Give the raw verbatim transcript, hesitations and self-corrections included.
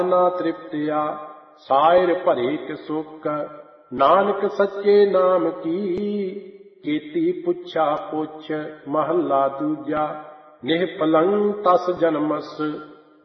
ਨਾ ਤ੍ਰਿਪਤਿਆ ਸਾਇਰ ਭਰੇ ਕਿ ਸੁਖ। ਨਾਨਕ ਸੱਚੇ ਨਾਮ ਕੀ ਕੀਤੀ ਪੁੱਛਾ ਪੁੱਛ। ਮਹੱਲਾ ਦੂਜਾ। ਨਿਹ ਪਲੰਗ ਤਸ ਜਨਮਸ